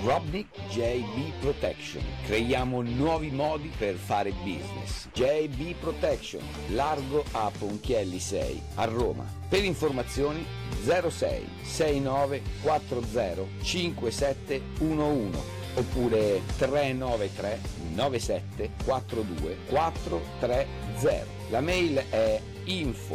Robnik JB Protection. Creiamo nuovi modi per fare business. JB Protection, largo a Ponchielli 6 a Roma. Per informazioni 06 69 40 5711 oppure 393 97 42 430. La mail è info